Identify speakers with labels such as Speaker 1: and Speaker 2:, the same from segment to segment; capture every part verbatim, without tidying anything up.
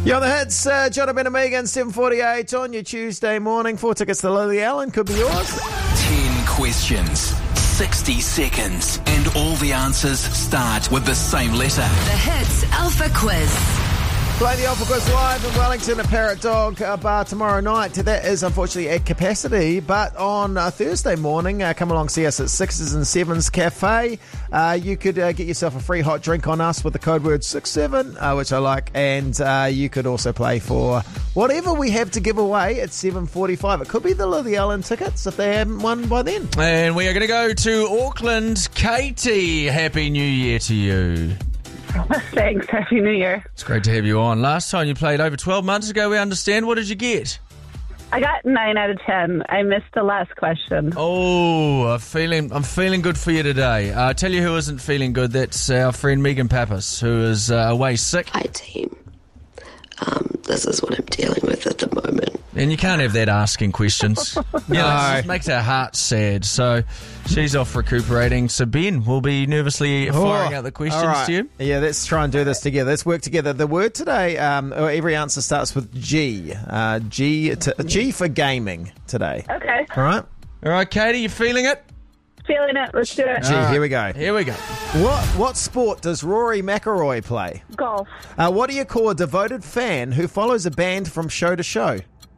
Speaker 1: You're on the hits, uh, Jonathan and Megan, seven forty-eight on your Tuesday morning. Four tickets to Lily Allen could be yours.
Speaker 2: Ten questions, sixty seconds, and all the answers start with the same letter.
Speaker 3: The Hits Alpha Quiz.
Speaker 1: Play the Alpha Quiz live in Wellington at Parrot Dog uh, Bar tomorrow night. That is unfortunately at capacity, but on uh, Thursday morning, uh, come along see us at Sixes and Sevens Cafe. Uh, you could uh, get yourself a free hot drink on us with the code word six seven, uh, which I like, and uh, you could also play for whatever we have to give away at seven forty-five. It could be the Lily Allen tickets if they haven't won by then.
Speaker 4: And we are going to go to Auckland. Katie, Happy New Year to you.
Speaker 5: Thanks. Happy New Year.
Speaker 4: It's great to have you on. Last time you played over twelve months ago, we understand. What did you get?
Speaker 5: I got nine out of ten. I missed the last question.
Speaker 4: Oh, I'm feeling, I'm feeling good for you today. Uh, I tell you who isn't feeling good. That's our friend Megan Pappas, who is uh, away sick.
Speaker 6: Hi, team. Um, this is what I'm dealing with at the moment.
Speaker 4: And you can't have that asking questions. You know, it makes our heart sad. So she's off recuperating. So Ben will be nervously firing
Speaker 1: Oh,
Speaker 4: out the questions
Speaker 1: all right.
Speaker 4: to you.
Speaker 1: Yeah, let's try and do this together. Let's work together. The word today, um, or every answer starts with G. Uh, G, to, G for gaming today.
Speaker 5: Okay.
Speaker 1: All right?
Speaker 4: All right, Katie, you feeling it?
Speaker 5: Feeling it. Let's do it.
Speaker 1: G, here we go.
Speaker 4: Here we go.
Speaker 1: What what sport does Rory McIlroy play?
Speaker 5: Golf.
Speaker 1: Uh, what do you call a devoted fan who follows a band from show to show?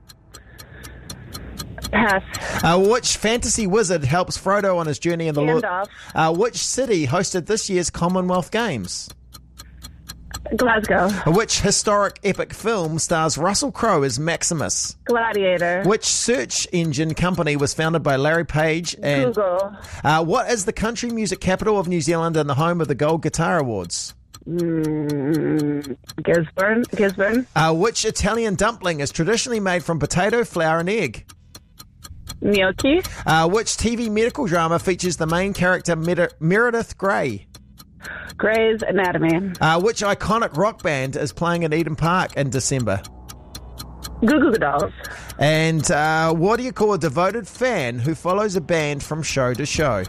Speaker 5: Pass.
Speaker 1: Uh, which fantasy wizard helps Frodo on his journey in the Lord?
Speaker 5: Gandalf.
Speaker 1: Uh, which city hosted this year's Commonwealth Games?
Speaker 5: Glasgow.
Speaker 1: Uh, which historic epic film stars Russell Crowe as Maximus?
Speaker 5: Gladiator.
Speaker 1: Which search engine company was founded by Larry Page? And
Speaker 5: Google.
Speaker 1: Uh, what is the country music capital of New Zealand and the home of the Gold Guitar Awards?
Speaker 5: Mm, Gisborne. Gisborne.
Speaker 1: Uh, which Italian dumpling is traditionally made from potato, flour, and egg?
Speaker 5: Gnocchi.
Speaker 1: Uh, which T V medical drama features the main character Mer- Meredith Grey?
Speaker 5: Grey's Anatomy.
Speaker 1: Uh, which iconic rock band is playing at Eden Park in December?
Speaker 5: Goo Goo Dolls.
Speaker 1: And uh, what do you call a devoted fan who follows a band from show to show?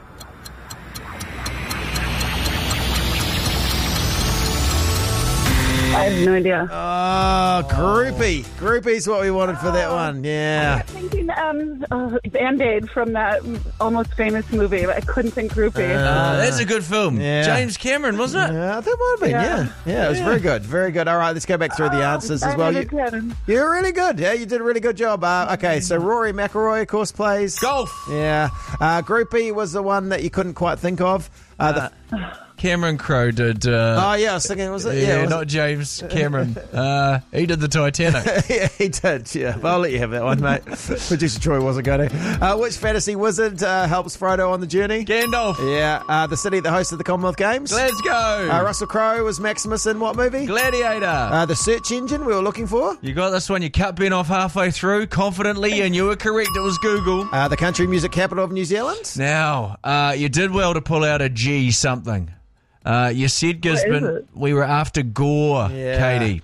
Speaker 5: I have no idea.
Speaker 1: Oh, groupie. Groupie's what we wanted for that one. Yeah.
Speaker 5: I'm thinking um, uh, Band-Aid from that almost famous movie, but I couldn't think groupie.
Speaker 4: Uh, that's a good film.
Speaker 1: yeah.
Speaker 4: James Cameron, wasn't it?
Speaker 1: Yeah, that might have been, yeah.
Speaker 5: Yeah.
Speaker 1: Yeah, it was very good. Very good. All right, let's go back through the answers as well. You, you're really good. Yeah, you did a really good job. Uh, okay, so Rory McIlroy, of course, plays
Speaker 4: Golf.
Speaker 1: Yeah. Uh, groupie was the one that you couldn't quite think of. Uh, the,
Speaker 4: Cameron Crowe did. Uh,
Speaker 1: oh, yeah, I was thinking, was it?
Speaker 4: yeah,
Speaker 1: Yeah, was
Speaker 4: not James Cameron. Uh, he did the Titanic.
Speaker 1: it? yeah, he did. Yeah, but I'll let you have that one, mate. Producer Troy wasn't going to. Uh, which fantasy wizard uh, helps Frodo on the journey?
Speaker 4: Gandalf.
Speaker 1: Yeah. Uh, the city that hosted the Commonwealth Games?
Speaker 4: Glasgow.
Speaker 1: Uh, Russell Crowe was Maximus in what movie?
Speaker 4: Gladiator.
Speaker 1: Uh, the search engine we were looking for?
Speaker 4: You got this one. You cut Ben off halfway through confidently, and you were correct. It was Google.
Speaker 1: Uh, the country music capital of New Zealand?
Speaker 4: Now, uh, you did well to pull out a G something. Uh, you said Gisborne.
Speaker 5: it?
Speaker 4: We were after Gore,
Speaker 1: Yeah.
Speaker 4: Katie.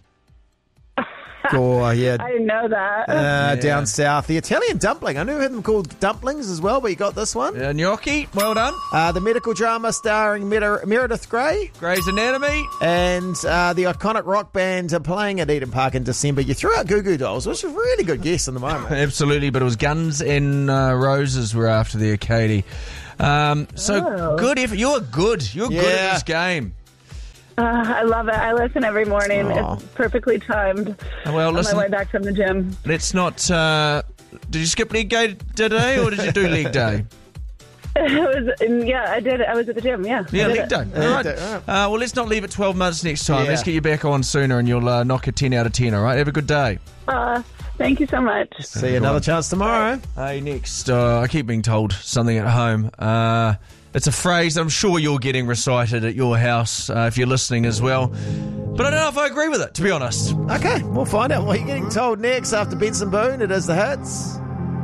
Speaker 1: Gore, yeah.
Speaker 5: I didn't know that.
Speaker 1: Uh, Down south. The Italian dumpling. I never heard them called dumplings as well, but you got this one.
Speaker 4: Uh, gnocchi, well done.
Speaker 1: Uh, the medical drama starring Mer- Meredith Grey.
Speaker 4: Grey's Anatomy.
Speaker 1: And uh, the iconic rock band are playing at Eden Park in December. You threw out Goo Goo Dolls, which is a really good guess in the moment.
Speaker 4: Absolutely, but it was Guns and uh, Roses were after there, Katie. Um, so
Speaker 5: Oh.
Speaker 4: good effort. You're good. You're good
Speaker 1: Yeah.
Speaker 4: at this game.
Speaker 5: Uh, I love it. I listen every morning.
Speaker 1: Aw.
Speaker 5: It's perfectly timed.
Speaker 4: Well,
Speaker 5: On
Speaker 4: listen,
Speaker 5: my way back from the gym.
Speaker 4: let's not... Uh, did you skip leg day today, or did you do leg day?
Speaker 5: It was, yeah, I did it. I was at the gym, yeah.
Speaker 4: Yeah,
Speaker 5: I did
Speaker 4: leg
Speaker 5: it.
Speaker 4: day. All
Speaker 1: Yeah,
Speaker 4: right.
Speaker 1: leg day, all right.
Speaker 4: Uh, well, let's not leave it twelve months next time.
Speaker 1: Yeah.
Speaker 4: Let's get you back on sooner, and you'll uh, knock a ten out of ten, all right? Have a good day.
Speaker 5: Uh, thank you so much.
Speaker 1: See you another chance tomorrow.
Speaker 4: Hey, next, uh, I keep being told something at home. Uh, it's a phrase I'm sure you're getting recited at your house uh, if you're listening as well. But I don't know if I agree with it, to be honest.
Speaker 1: Okay, we'll find out what you're getting told next after Benson Boone. It is the Hits.